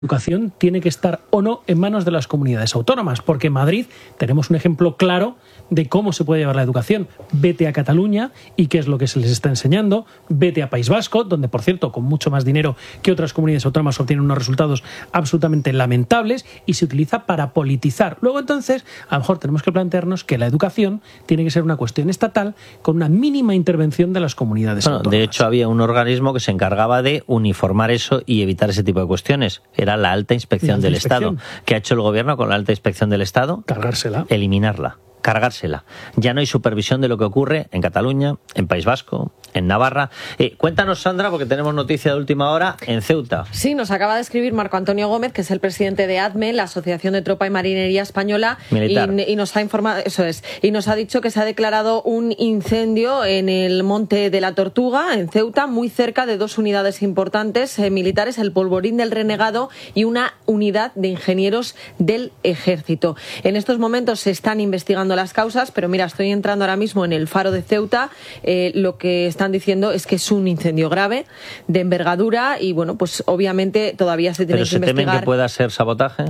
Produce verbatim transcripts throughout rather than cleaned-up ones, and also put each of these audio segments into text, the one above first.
educación tiene que estar o no en manos de las comunidades autónomas, porque en Madrid tenemos un ejemplo claro de cómo se puede llevar la educación. Vete a Cataluña y qué es lo que se les está enseñando, vete a País Vasco, donde por cierto con mucho más dinero que otras comunidades autónomas obtienen unos resultados absolutamente lamentables y se utiliza para politizar. Luego entonces a lo mejor tenemos que plantearnos que la educación tiene que ser una cuestión estatal con una mínima intervención de las comunidades bueno, autónomas. De hecho había un organismo que se encargaba de uniformar eso y evitar ese tipo de cuestiones. Era la Alta Inspección la alta del inspección. Estado. ¿Qué ha hecho el gobierno con la Alta Inspección del Estado? Cargársela. Eliminarla. Cargársela. Ya no hay supervisión de lo que ocurre en Cataluña, en País Vasco, en Navarra. Eh, cuéntanos, Sandra, porque tenemos noticia de última hora en Ceuta. Sí, nos acaba de escribir Marco Antonio Gómez, que es el presidente de ATME, la Asociación de Tropa y Marinería Española, Militar. Y, y nos ha informado, eso es, y nos ha dicho que se ha declarado un incendio en el Monte de la Tortuga, en Ceuta, muy cerca de dos unidades importantes eh, militares, el Polvorín del Renegado y una unidad de ingenieros del Ejército. En estos momentos se están investigando las causas, pero mira, estoy entrando ahora mismo en el Faro de Ceuta, eh, lo que están diciendo es que es un incendio grave, de envergadura, y bueno, pues obviamente todavía se tiene ¿Pero que se investigar. temen que pueda ser sabotaje?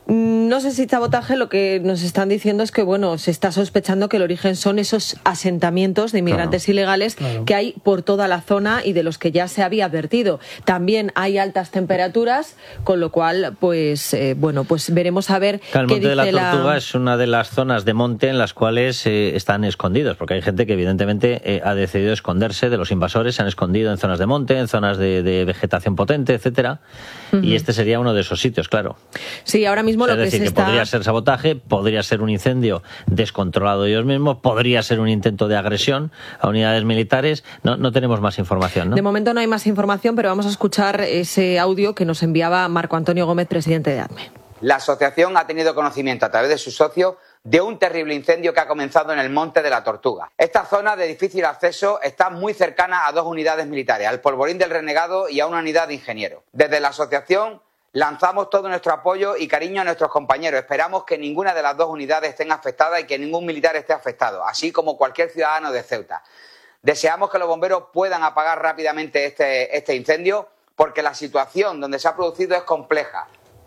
No sé si sabotaje, lo que nos están diciendo es que, bueno, se está sospechando que el origen son esos asentamientos de inmigrantes claro, ilegales claro. que hay por toda la zona y de los que ya se había advertido. También hay altas temperaturas, con lo cual, pues, eh, bueno, pues veremos a ver claro, qué el Monte dice de la Tortuga la... es una de las zonas de monte en las cuales eh, están escondidos, porque hay gente que evidentemente eh, ha decidido esconderse de los invasores, se han escondido en zonas de monte, en zonas de, de vegetación potente, etcétera. Uh-huh. Y este sería uno de esos sitios, claro. Sí, ahora mismo o sea, lo que es decir, se que está... podría ser sabotaje, podría ser un incendio descontrolado de ellos mismos, podría ser un intento de agresión a unidades militares. No, no tenemos más información, ¿no? De momento no hay más información, pero vamos a escuchar ese audio que nos enviaba Marco Antonio Gómez, presidente de ATME. La asociación ha tenido conocimiento a través de sus socios de un terrible incendio que ha comenzado en el Monte de la Tortuga. Esta zona de difícil acceso está muy cercana a dos unidades militares, al Polvorín del Renegado y a una unidad de ingenieros. Desde la asociación lanzamos todo nuestro apoyo y cariño a nuestros compañeros. Esperamos que ninguna de las dos unidades estén afectadas y que ningún militar esté afectado, así como cualquier ciudadano de Ceuta. Deseamos que los bomberos puedan apagar rápidamente este, este incendio, porque la situación donde se ha producido es compleja.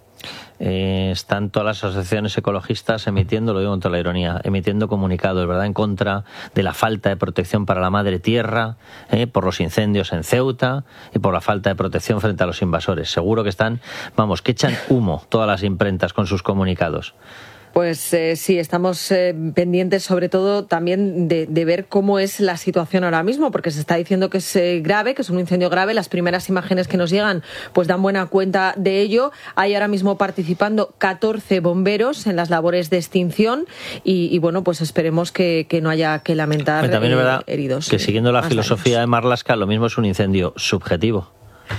Eh, están todas las asociaciones ecologistas emitiendo, lo digo con toda la ironía, emitiendo comunicados, ¿verdad?, en contra de la falta de protección para la madre tierra, eh, por los incendios en Ceuta y por la falta de protección frente a los invasores. Seguro que están, vamos, que echan humo todas las imprentas con sus comunicados. Pues eh, sí, estamos eh, pendientes sobre todo también de, de ver cómo es la situación ahora mismo, porque se está diciendo que es eh, grave, que es un incendio grave. Las primeras imágenes que nos llegan pues dan buena cuenta de ello. Hay ahora mismo participando catorce bomberos en las labores de extinción y, y bueno, pues esperemos que, que no haya que lamentar Pero también es verdad eh, heridos. Que siguiendo la filosofía daños. de Marlaska, lo mismo es un incendio subjetivo.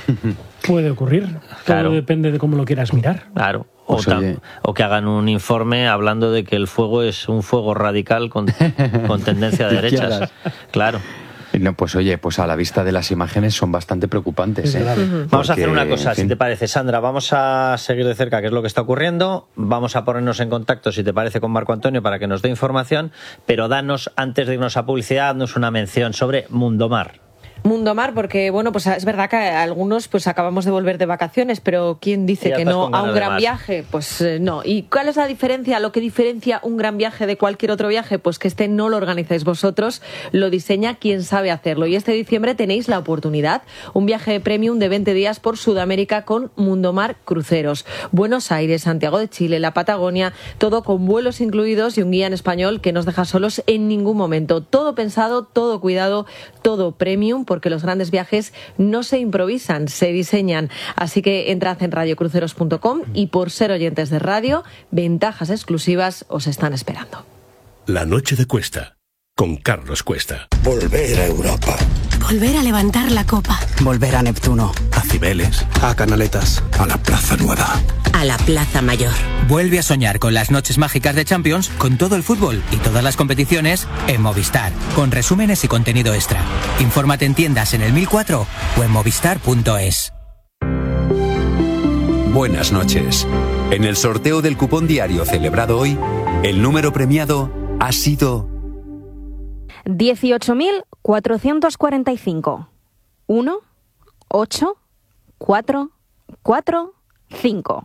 Puede ocurrir, claro. Todo depende de cómo lo quieras mirar. Claro. O, Pues tam, o que hagan un informe hablando de que el fuego es un fuego radical con, con tendencia a derechas. Claro. No, pues oye, pues a la vista de las imágenes son bastante preocupantes. ¿eh? Uh-huh. Vamos a hacer una cosa, en fin. si te parece, Sandra, vamos a seguir de cerca qué es lo que está ocurriendo, vamos a ponernos en contacto, si te parece, con Marco Antonio para que nos dé información, pero danos, antes de irnos a publicidad, danos una mención sobre Mundomar. Mundomar, porque bueno, pues es verdad que algunos pues acabamos de volver de vacaciones, pero ¿quién dice que no a un gran viaje? Pues eh, no. ¿Y cuál es la diferencia? Lo que diferencia un gran viaje de cualquier otro viaje, pues que este no lo organizáis vosotros, lo diseña quien sabe hacerlo. Y este diciembre tenéis la oportunidad, un viaje premium de veinte días por Sudamérica con Mundomar Cruceros. Buenos Aires, Santiago de Chile, la Patagonia, todo con vuelos incluidos y un guía en español que no os deja solos en ningún momento. Todo pensado, todo cuidado, todo premium, porque los grandes viajes no se improvisan, se diseñan. Así que entrad en radio cruceros punto com y por ser oyentes de radio, ventajas exclusivas os están esperando. La noche de Cuesta, con Carlos Cuesta. Volver a Europa. Volver a levantar la copa. Volver a Neptuno. A Cibeles. A Canaletas. A la Plaza Nueva. A la Plaza Mayor. Vuelve a soñar con las noches mágicas de Champions, con todo el fútbol y todas las competiciones en Movistar, con resúmenes y contenido extra. Infórmate en tiendas en el mil cuatro o en movistar punto es. Buenas noches. En el sorteo del cupón diario celebrado hoy, el número premiado ha sido dieciocho mil cuatrocientos cuarenta y cinco. uno, ocho, cuatro, cuatro, cinco.